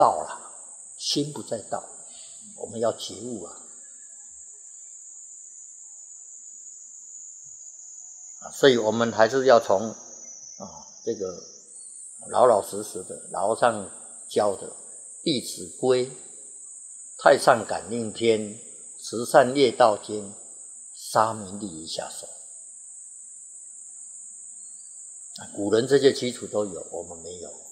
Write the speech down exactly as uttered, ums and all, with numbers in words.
道了，心不在道，我们要觉悟啊！所以我们还是要从啊这个老老实实的老上教的《弟子规》《太上感应篇》《十善业道经》《沙弥利益》下手。古人这些基础都有，我们没有。